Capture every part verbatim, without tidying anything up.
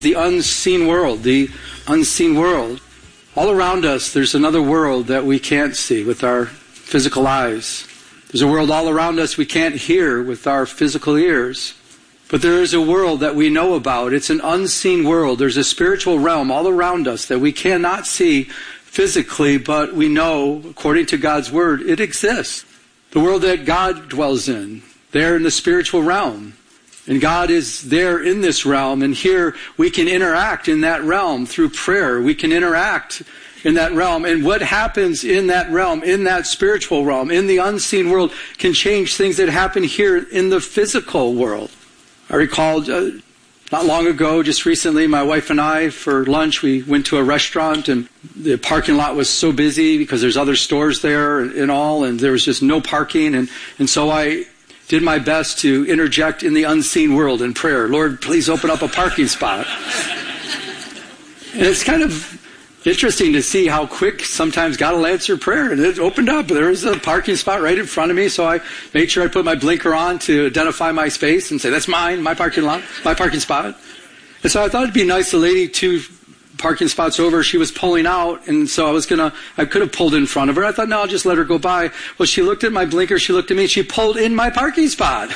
The unseen world, the unseen world. All around us, there's another world that we can't see with our physical eyes. There's a world all around us we can't hear with our physical ears. But there is a world that we know about. It's an unseen world. There's a spiritual realm all around us that we cannot see physically, but we know, according to God's Word, it exists. The world that God dwells in, there in the spiritual realm. And God is there in this realm, and here we can interact in that realm through prayer. We can interact in that realm, and what happens in that realm, in that spiritual realm, in the unseen world, can change things that happen here in the physical world. I recall uh, not long ago, just recently, my wife and I, for lunch, we went to a restaurant, and the parking lot was so busy because there's other stores there and, and all, and there was just no parking, and, and so I did my best to interject in the unseen world in prayer. Lord, please open up a parking spot. And it's kind of interesting to see how quick sometimes God will answer prayer. And it opened up. There was a parking spot right in front of me, so I made sure I put my blinker on to identify my space and say, that's mine, my parking lot, my parking spot. And so I thought it'd be nice. The lady two parking spots over, she was pulling out, and so I was gonna, I could have pulled in front of her. I thought, no, I'll just let her go by. Well, she looked at my blinker, she looked at me, she pulled in my parking spot.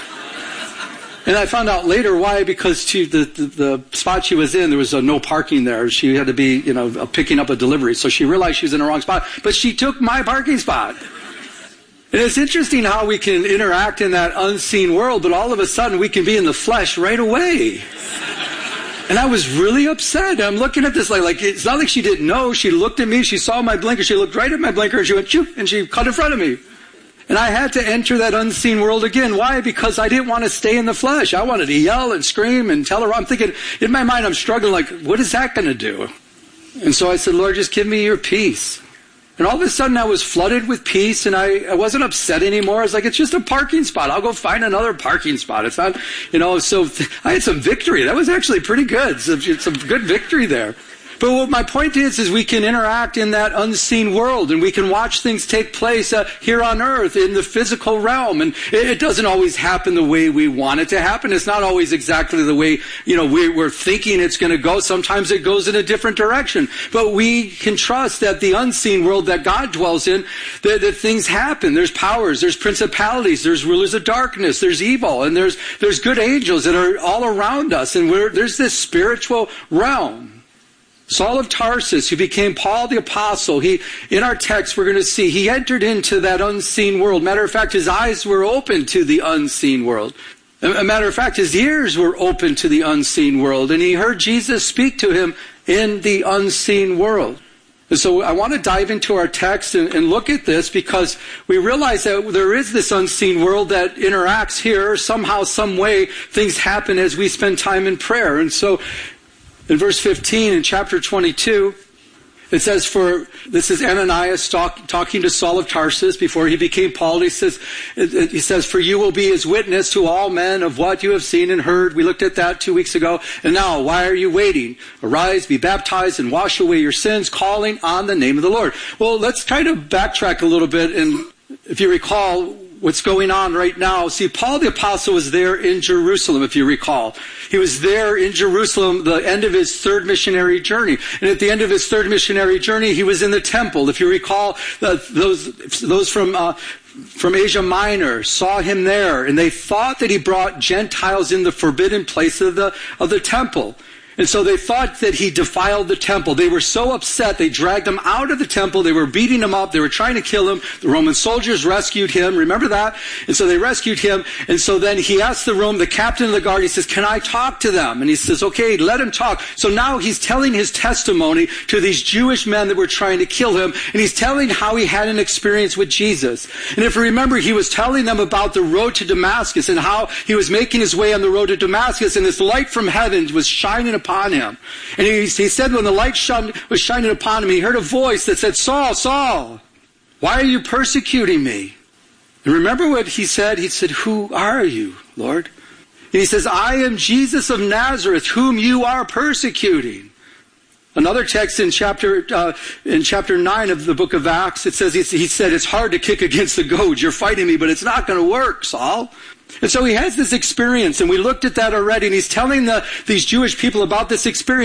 And I found out later why, because she, the, the, the spot she was in, there was a no parking there. She had to be, you know, picking up a delivery. So she realized she was in the wrong spot, but she took my parking spot. And it's interesting how we can interact in that unseen world, but all of a sudden we can be in the flesh right away. And I was really upset. I'm looking at this like, like it's not like she didn't know. She looked at me, she saw my blinker, she looked right at my blinker, and she went, shoop, and she cut in front of me. And I had to enter that unseen world again. Why? Because I didn't want to stay in the flesh. I wanted to yell and scream and tell her. I'm thinking, in my mind, I'm struggling like, what is that going to do? And so I said, Lord, just give me your peace. And all of a sudden I was flooded with peace, and I, I wasn't upset anymore. I was like, it's just a parking spot. I'll go find another parking spot. It's not, you know, so th- I had some victory. That was actually pretty good. Some, some good victory there. But what my point is, is we can interact in that unseen world, and we can watch things take place uh, here on earth in the physical realm. And it, it doesn't always happen the way we want it to happen. It's not always exactly the way, you know, we, we're thinking it's going to go. Sometimes it goes in a different direction. But we can trust that the unseen world that God dwells in, that, that things happen. There's powers, there's principalities, there's rulers of darkness, there's evil, and there's there's good angels that are all around us. And we're, there's this spiritual realm. Saul of Tarsus, who became Paul the Apostle, he, in our text we're going to see, he entered into that unseen world. Matter of fact, his eyes were open to the unseen world. A matter of fact, his ears were open to the unseen world, and he heard Jesus speak to him in the unseen world. And so I want to dive into our text and, and look at this, because we realize that there is this unseen world that interacts here. Somehow, some way, things happen as we spend time in prayer. And so in verse fifteen, in chapter twenty-two, it says, for, this is Ananias talk, talking to Saul of Tarsus before he became Paul. He says, he says, for you will be his witness to all men of what you have seen and heard. We looked at that two weeks ago. And now, why are you waiting? Arise, be baptized, and wash away your sins, calling on the name of the Lord. Well, let's kind of backtrack a little bit. And if you recall what's going on right now, see, Paul the Apostle was there in Jerusalem, if you recall. He was there in Jerusalem, the end of his third missionary journey. And at the end of his third missionary journey, he was in the temple. If you recall, uh, those those from uh, from Asia Minor saw him there, and they thought that he brought Gentiles in the forbidden place of the of the temple. And so they thought that he defiled the temple. They were so upset, they dragged him out of the temple. They were beating him up. They were trying to kill him. The Roman soldiers rescued him. Remember that? And so they rescued him. And so then he asked the Rome, the captain of the guard, he says, can I talk to them? And he says, okay, let him talk. So now he's telling his testimony to these Jewish men that were trying to kill him. And he's telling how he had an experience with Jesus. And if you remember, he was telling them about the road to Damascus and how he was making his way on the road to Damascus, and this light from heaven was shining upon upon him. And he, he said when the light shone, was shining upon him, he heard a voice that said, Saul, Saul, why are you persecuting me? And remember what he said? He said, who are you, Lord? And he says, I am Jesus of Nazareth, whom you are persecuting. Another text in chapter uh, in chapter nine of the book of Acts, it says, he, he said, it's hard to kick against the goads. You're fighting me, but it's not going to work, Saul. And so he has this experience, and we looked at that already, and he's telling the, these Jewish people about this experience.